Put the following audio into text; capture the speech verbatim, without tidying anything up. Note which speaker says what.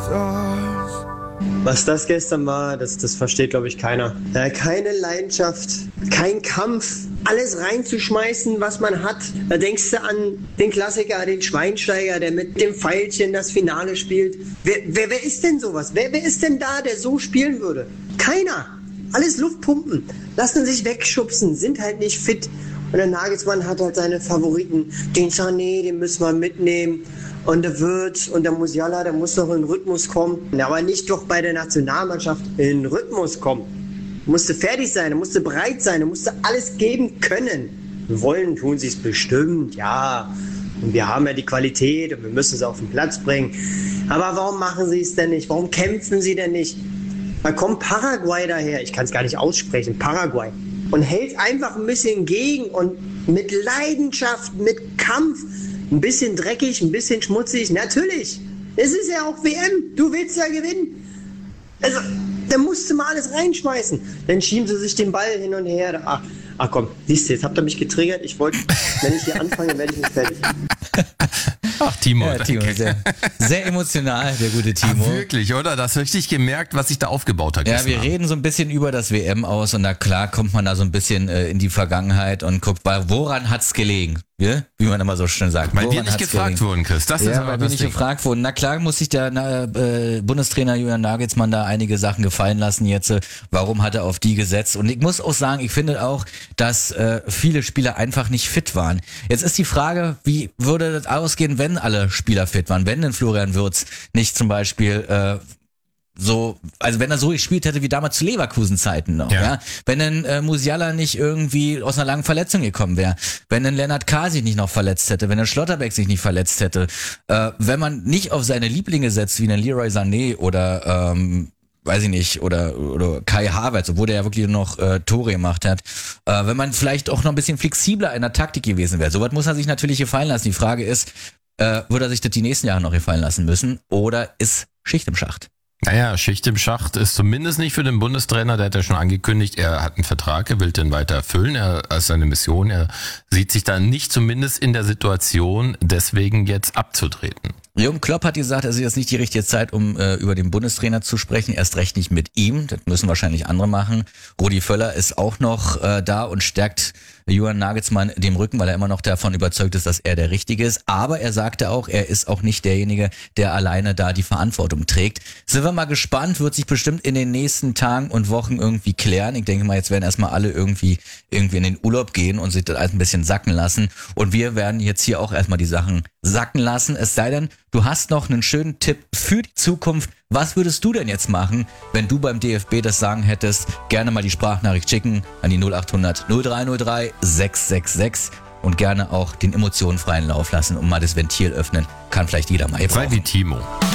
Speaker 1: Was das gestern war, das, das versteht, glaube ich, keiner. Äh, keine Leidenschaft, kein Kampf, alles reinzuschmeißen, was man hat. Da denkst du an den Klassiker, den Schweinsteiger, der mit dem Pfeilchen das Finale spielt. Wer, wer, wer ist denn sowas? Wer, wer ist denn da, der so spielen würde? Keiner. Alles Luftpumpen. Lassen sich wegschubsen, sind halt nicht fit. Und der Nagelsmann hat halt seine Favoriten. Den Sané, den müssen wir mitnehmen. Und der Wirtz und der Musiala, der muss doch in Rhythmus kommen. Aber nicht doch bei der Nationalmannschaft in Rhythmus kommen. Er musste fertig sein, er musste bereit sein, er musste alles geben können. Wollen tun sie es bestimmt, ja. Und wir haben ja die Qualität und wir müssen es auf den Platz bringen. Aber warum machen sie es denn nicht? Warum kämpfen sie denn nicht? Da kommt Paraguay daher, ich kann es gar nicht aussprechen, Paraguay. Und hält einfach ein bisschen gegen und mit Leidenschaft, mit Kampf. Ein bisschen dreckig, ein bisschen schmutzig, natürlich. Es ist ja auch W M, du willst ja gewinnen. Also, da musst du mal alles reinschmeißen. Dann schieben sie sich den Ball hin und her. Ach, ach komm, siehst du, jetzt habt ihr mich getriggert. Ich wollte, wenn ich hier anfange, werde ich nicht fertig.
Speaker 2: Ach, Timo.
Speaker 3: Ja, Timo sehr, sehr emotional, der gute Timo.
Speaker 2: Ach, wirklich, oder? Das hast richtig gemerkt, was sich da aufgebaut hat.
Speaker 3: Ja, wir reden so ein bisschen über das W M aus und na klar kommt man da so ein bisschen äh, in die Vergangenheit und guckt, woran hat's gelegen? Ja? Wie man immer so schön sagt.
Speaker 2: Weil wir nicht gefragt gelegen? wurden, Chris. Das
Speaker 3: ja,
Speaker 2: ist aber
Speaker 3: weil wir nicht Ding. gefragt wurden. Na klar muss sich der na, äh, Bundestrainer Julian Nagelsmann da einige Sachen gefallen lassen jetzt. Äh, warum hat er auf die gesetzt? Und ich muss auch sagen, ich finde auch, dass äh, viele Spieler einfach nicht fit waren. Jetzt ist die Frage, wie würde das ausgehen, wenn alle Spieler fit waren? Wenn denn Florian Wirtz nicht zum Beispiel äh, so, also wenn er so gespielt hätte wie damals zu Leverkusen-Zeiten noch, ja. ja. Wenn dann äh, Musiala nicht irgendwie aus einer langen Verletzung gekommen wäre, wenn dann Lennart K. sich nicht noch verletzt hätte, wenn dann Schlotterbeck sich nicht verletzt hätte, äh, wenn man nicht auf seine Lieblinge setzt, wie einen Leroy Sané oder ähm, weiß ich nicht, oder oder Kai Havertz, obwohl der ja wirklich noch äh, Tore gemacht hat, äh, wenn man vielleicht auch noch ein bisschen flexibler in der Taktik gewesen wäre. Sowas muss er sich natürlich gefallen lassen. Die Frage ist, äh, würde er sich das die nächsten Jahre noch gefallen lassen müssen oder ist Schicht im Schacht?
Speaker 2: Naja, Schicht im Schacht ist zumindest nicht für den Bundestrainer, der hat ja schon angekündigt, er hat einen Vertrag, er will den weiter erfüllen, er ist seine Mission, er sieht sich da nicht zumindest in der Situation, deswegen jetzt abzutreten.
Speaker 3: Jürgen Klopp hat gesagt, es ist jetzt nicht die richtige Zeit, um äh, über den Bundestrainer zu sprechen, erst recht nicht mit ihm, das müssen wahrscheinlich andere machen. Rudi Völler ist auch noch äh, da und stärkt Julian Nagelsmann dem Rücken, weil er immer noch davon überzeugt ist, dass er der Richtige ist. Aber er sagte auch, er ist auch nicht derjenige, der alleine da die Verantwortung trägt. Sind wir mal gespannt, wird sich bestimmt in den nächsten Tagen und Wochen irgendwie klären. Ich denke mal, jetzt werden erstmal alle irgendwie irgendwie in den Urlaub gehen und sich das alles ein bisschen sacken lassen. Und wir werden jetzt hier auch erstmal die Sachen sacken lassen. Es sei denn, du hast noch einen schönen Tipp für die Zukunft. Was würdest du denn jetzt machen, wenn du beim D F B das Sagen hättest? Gerne mal die Sprachnachricht schicken an die null acht hundert null drei null drei sechs sechs sechs und gerne auch den Emotionen freien Lauf lassen und mal das Ventil öffnen. Kann vielleicht jeder mal.
Speaker 2: Sei wie Timo.